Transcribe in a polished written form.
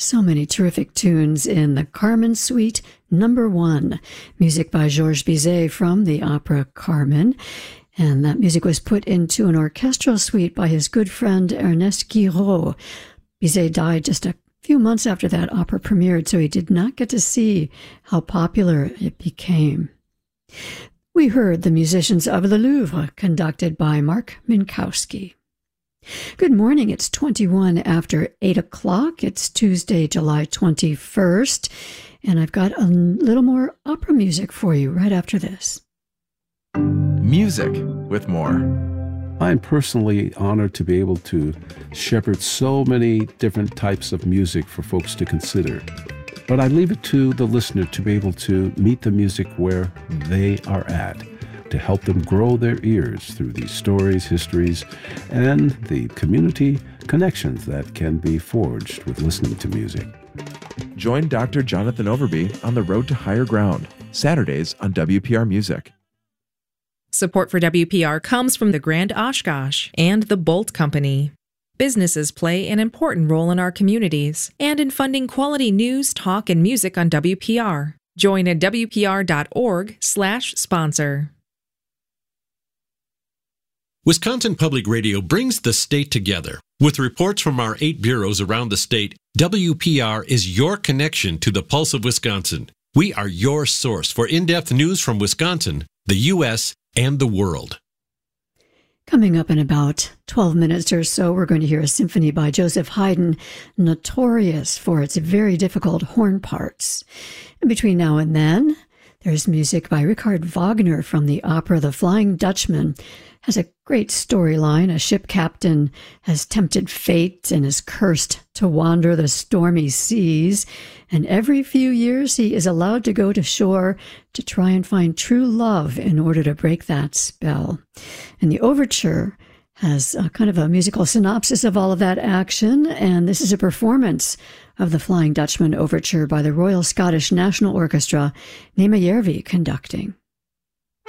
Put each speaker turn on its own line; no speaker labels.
So many terrific tunes in the Carmen Suite Number 1, music by Georges Bizet from the opera Carmen. And that music was put into an orchestral suite by his good friend Ernest Guiraud. Bizet died just a few months after that opera premiered, so he did not get to see how popular it became. We heard The Musicians of the Louvre, conducted by Mark Minkowski. Good morning. It's 21 after 8 o'clock. It's Tuesday, July 21st, and I've got a little more opera music for you right after this.
Music with more.
I'm personally honored to be able to shepherd so many different types of music for folks to consider. But I leave it to the listener to be able to meet the music where they are at, to help them grow their ears through these stories, histories, and the community connections that can be forged with listening to music.
Join Dr. Jonathan Overby on the Road to Higher Ground, Saturdays on WPR Music.
Support for WPR comes from the Grand Oshkosh and the Bolt Company. Businesses play an important role in our communities and in funding quality news, talk, and music on WPR. Join at WPR.org/sponsor.
Wisconsin Public Radio brings the state together. With reports from our 8 bureaus around the state, WPR is your connection to the pulse of Wisconsin. We are your source for in-depth news from Wisconsin, the U.S., and the world.
Coming up in about 12 minutes or so, we're going to hear a symphony by Joseph Haydn, notorious for its very difficult horn parts. And between now and then, there's music by Richard Wagner from the opera The Flying Dutchman. Has a great storyline. A ship captain has tempted fate and is cursed to wander the stormy seas. And every few years he is allowed to go to shore to try and find true love in order to break that spell. And the overture has a kind of a musical synopsis of all of that action. And this is a performance of the Flying Dutchman overture by the Royal Scottish National Orchestra, Nema Järvi conducting.